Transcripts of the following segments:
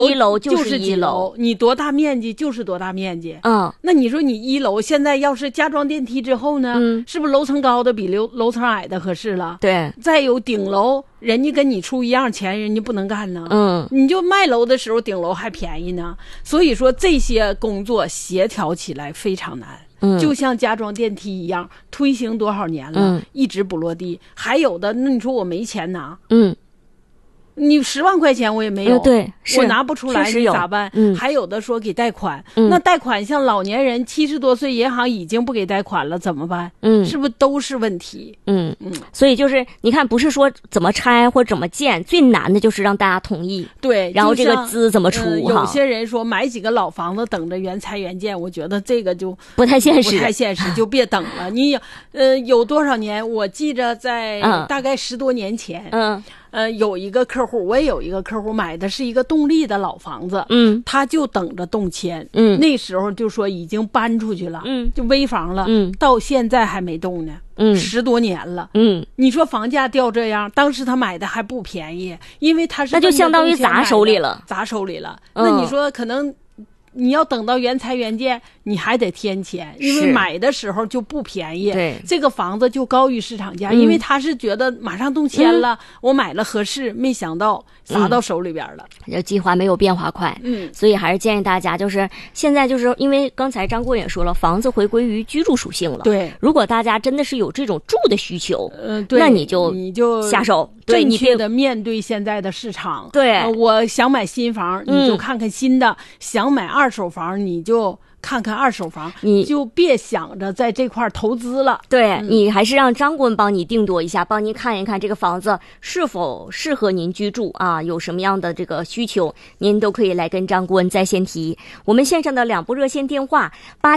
一楼就是一楼， 你多大面积就是多大面积。 嗯， 那你说你一楼现在要是加装电梯之后呢，是不是楼层高的比楼层矮的合适了？ 对。 再有顶楼，人家跟你出一样钱，人家不能干呢。你就卖楼的时候顶楼还便宜呢。所以说这些工作协调起来非常难。就像加装电梯一样，推行多少年了，一直不落地。还有的，那你说我没钱拿，你10万块钱我也没有， 对， 我拿不出来，你咋办？还有的说给贷款，那贷款像老年人70多岁，银行已经不给贷款了，怎么办？是不是都是问题？ 所以就是你看，不是说怎么拆或者怎么建，最难的就是让大家同意。 对， 然后这个资怎么出？ 有些人说买几个老房子等着原拆原建，我觉得这个就不太现实， 就别等了。你有多少年？我记着在大概10多年前，有一个客户，我也有一个客户买的是一个动力的老房子，他就等着动迁，那时候就说已经搬出去了，就危房了，到现在还没动呢，10多年了，你说房价掉这样，当时他买的还不便宜，因为他是那就相当于砸手里了， 那你说可能你要等到原拆原建，你还得添钱，因为买的时候就不便宜， 对， 这个房子就高于市场价，因为他是觉得马上动迁了，我买了合适，没想到砸到手里边了。 计划没有变化快，所以还是建议大家，就是现在就是因为刚才张顾问也说了，房子回归于居住属性了， 对， 如果大家真的是有这种住的需求， 对， 那你就下手，对， 正确的面对现在的市场， 对， 我想买新房，你就看看新的，想买二手房，你就看看二手房，你就别想着在这块投资了。 对，你还是让张顾问帮你定夺一下，帮您看一看这个房子是否适合您居住啊，有什么样的这个需求，您都可以来跟张顾问在线提。我们线上的2部热线电话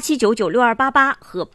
87996288和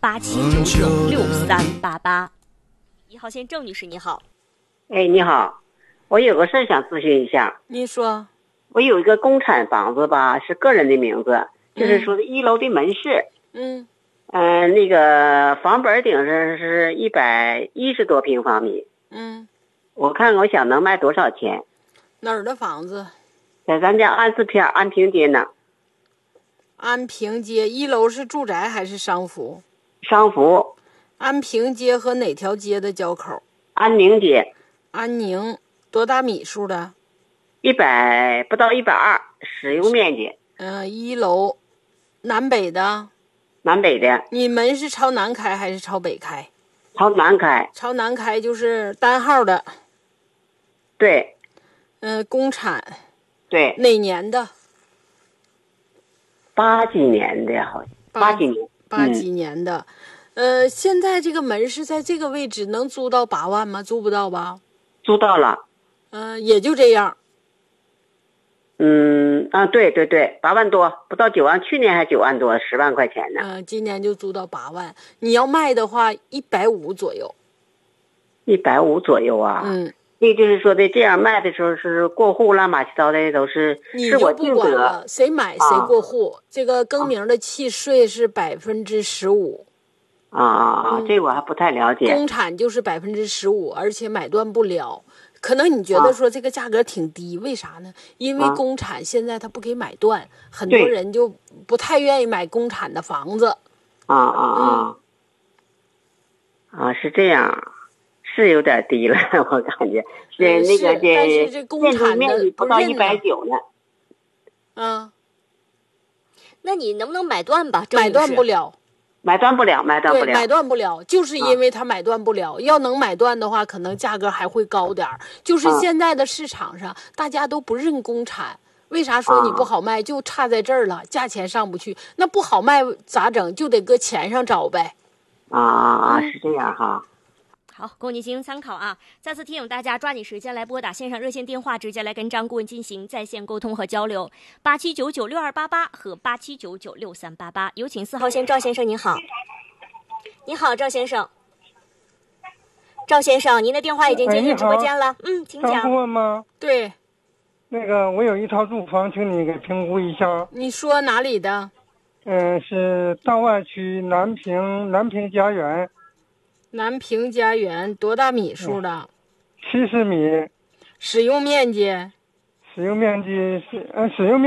87996388。1号线郑女士，你好。 哎，你好，我有个事想咨询一下。 你说。 我有一个公产房子吧，是个人的名字，就是说1楼的门市。那个房本顶上是110多平方米。我看我想能卖多少钱？ 哪儿的房子？ 在咱家安四片安平街呢。 安平街1楼是住宅还是商服？ 商服。 安平街和哪条街的交口？ 安宁街。 安宁多大米数的 ？100不到120，使用面积。 1楼，南北的。 南北的。 你门是朝南开还是朝北开？ 朝南开。 朝南开就是单号的。 对。 公产。 对。 哪年的 ？80几年的，好像。80几年。 80几年的。现在这个门是在这个位置，能租到8万吗？租不到吧？ 租到了。 也就这样。 对对对，8万多，不到9万，去年还9万多，10万块钱呢。 今年就租到8万。你要卖的话，150左右。 150左右啊？那就是说的，这样卖的时候是过户乱七八糟的，都是我不管了，谁买谁过户。这个更名的契税是15%。 这我还不太了解。 公产就是15%，而且买断不了。可能你觉得说这个价格挺低，为啥呢？因为公产现在他不给买断，很多人就不太愿意买公产的房子。 是这样，是有点低了，我感觉是那个但是这公产的不到190 呢。 那你能不能买断吧？ 买断不了。 买断不了， 对，买断不了，就是因为它买断不了。要能买断的话，可能价格还会高点儿。就是现在的市场上，大家都不认公产，为啥说你不好卖？就差在这儿了，价钱上不去。那不好卖咋整？就得搁钱上找呗。 是这样哈。 好，供您进行参考啊！再次提醒大家，抓紧时间来拨打线上热线电话，直接来跟张顾问进行在线沟通和交流，87996288和87996388。有请4号线赵先生，您好。你好，赵先生。赵先生，您的电话已经进入直播间了。请讲。 张顾问吗？ 对。 那个，我有一套住房，请你给评估一下。 你说哪里的？ 是大外区南平家园。 南平家园多大米数的？ 70米。 使用面积使用面积是使用面